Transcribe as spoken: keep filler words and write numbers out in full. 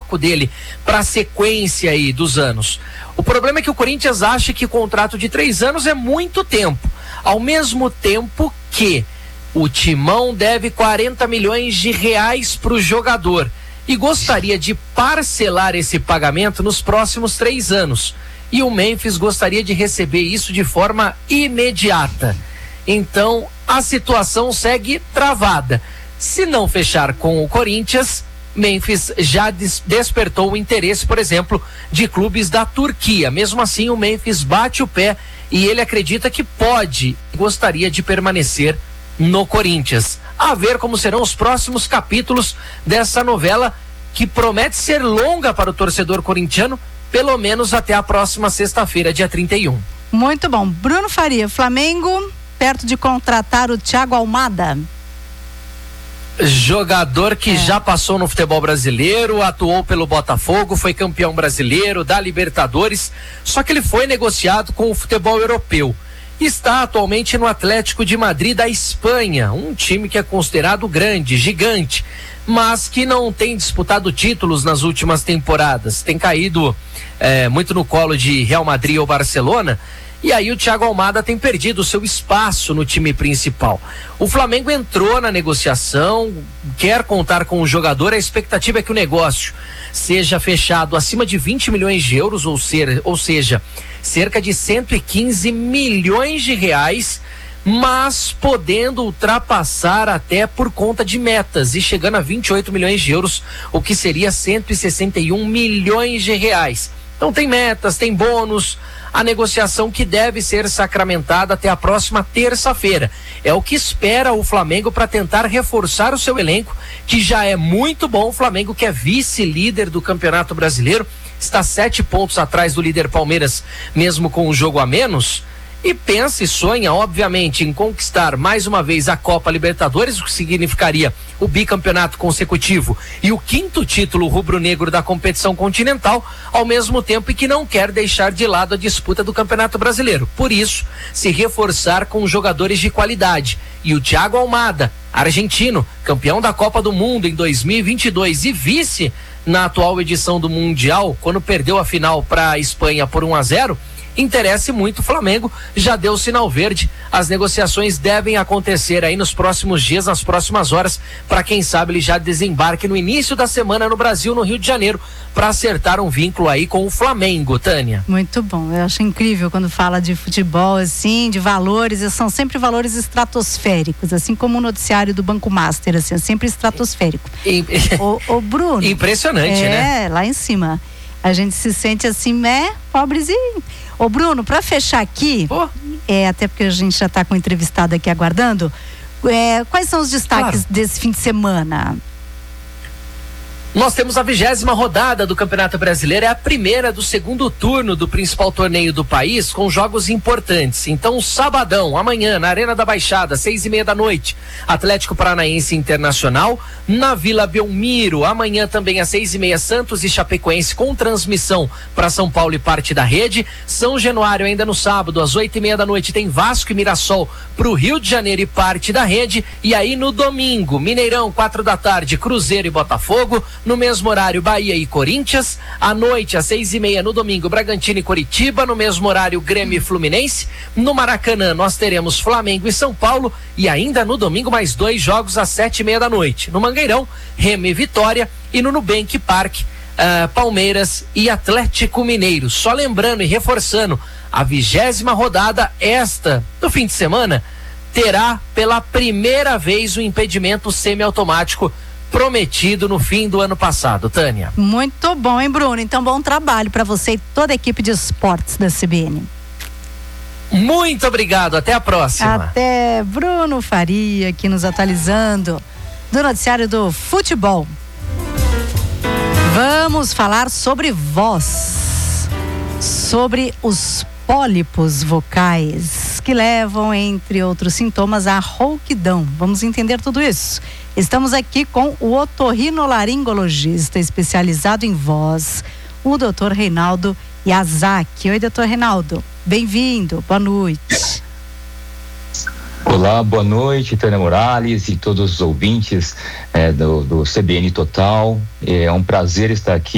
foco dele para a sequência aí dos anos. O problema é que o Corinthians acha que o contrato de três anos é muito tempo, ao mesmo tempo que o Timão deve quarenta milhões de reais para o jogador e gostaria de parcelar esse pagamento nos próximos três anos. E o Memphis gostaria de receber isso de forma imediata. Então, a situação segue travada. Se não fechar com o Corinthians, Memphis já des- despertou o interesse, por exemplo, de clubes da Turquia. Mesmo assim, o Memphis bate o pé e ele acredita que pode, gostaria de permanecer no Corinthians. A ver como serão os próximos capítulos dessa novela, que promete ser longa para o torcedor corintiano, pelo menos até a próxima sexta-feira, dia trinta e um. Muito bom. Bruno Faria, Flamengo perto de contratar o Thiago Almada. Jogador que é. já passou no futebol brasileiro, atuou pelo Botafogo, foi campeão brasileiro, da Libertadores, só que ele foi negociado com o futebol europeu. Está atualmente no Atlético de Madrid da Espanha, um time que é considerado grande, gigante, mas que não tem disputado títulos nas últimas temporadas. Tem caído é, muito no colo de Real Madrid ou Barcelona. E aí o Thiago Almada tem perdido o seu espaço no time principal. O Flamengo entrou na negociação, quer contar com o jogador. A expectativa é que o negócio seja fechado acima de vinte milhões de euros, ou, ser, ou seja, cerca de cento e quinze milhões de reais, mas podendo ultrapassar até por conta de metas e chegando a vinte e oito milhões de euros, o que seria cento e sessenta e um milhões de reais. Então tem metas, tem bônus, a negociação que deve ser sacramentada até a próxima terça-feira. É o que espera o Flamengo para tentar reforçar o seu elenco, que já é muito bom. O Flamengo, que é vice-líder do Campeonato Brasileiro, está sete pontos atrás do líder Palmeiras, mesmo com um jogo a menos. E pensa e sonha, obviamente, em conquistar mais uma vez a Copa Libertadores, o que significaria o bicampeonato consecutivo e o quinto título rubro-negro da competição continental, ao mesmo tempo que não quer deixar de lado a disputa do Campeonato Brasileiro. Por isso, se reforçar com jogadores de qualidade. E o Thiago Almada, argentino, campeão da Copa do Mundo em dois mil e vinte e dois e vice na atual edição do Mundial, quando perdeu a final para a Espanha por um a zero, interessa muito o Flamengo, já deu sinal verde. As negociações devem acontecer aí nos próximos dias, nas próximas horas, para quem sabe ele já desembarque no início da semana no Brasil, no Rio de Janeiro, para acertar um vínculo aí com o Flamengo, Tânia. Muito bom, eu acho incrível quando fala de futebol, assim, de valores, são sempre valores estratosféricos, assim como o noticiário do Banco Master, assim, é sempre estratosférico. o, o Bruno. Impressionante, é, né? É, lá em cima. A gente se sente assim, né, pobrezinho. Ô Bruno, para fechar aqui, oh. é, até porque a gente já está com o entrevistado aqui aguardando, é, quais são os destaques claro. desse fim de semana? Nós temos a vigésima rodada do Campeonato Brasileiro, é a primeira do segundo turno do principal torneio do país, com jogos importantes. Então, sabadão, amanhã, na Arena da Baixada, seis e meia da noite, Atlético Paranaense Internacional, na Vila Belmiro, amanhã também às seis e meia, Santos e Chapecoense, com transmissão para São Paulo e parte da rede. São Januário, ainda no sábado, às oito e meia da noite, tem Vasco e Mirassol para o Rio de Janeiro e parte da rede. E aí no domingo, Mineirão, quatro da tarde, Cruzeiro e Botafogo. No mesmo horário, Bahia e Corinthians. À noite, às seis e meia, no domingo, Bragantino e Coritiba. No mesmo horário, Grêmio e Fluminense. No Maracanã, nós teremos Flamengo e São Paulo. E ainda no domingo, mais dois jogos às sete e meia da noite. No Mangueirão, Remo e Vitória. E no Nubank Park, uh, Palmeiras e Atlético Mineiro. Só lembrando e reforçando, a vigésima rodada, esta do fim de semana, terá pela primeira vez o impedimento semiautomático prometido no fim do ano passado, Tânia. Muito bom, hein, Bruno? Então, bom trabalho para você e toda a equipe de esportes da C B N. Muito obrigado, até a próxima. Até. Bruno Faria aqui nos atualizando do noticiário do futebol. Vamos falar sobre voz, sobre os pólipos vocais que levam, entre outros sintomas, à rouquidão. Vamos entender tudo isso. Estamos aqui com o otorrinolaringologista especializado em voz, o doutor Reinaldo Yazaki. Oi, doutor Reinaldo, bem-vindo, boa noite. Olá, boa noite, Tânia Morales e todos os ouvintes é, do, do C B N Total. É um prazer estar aqui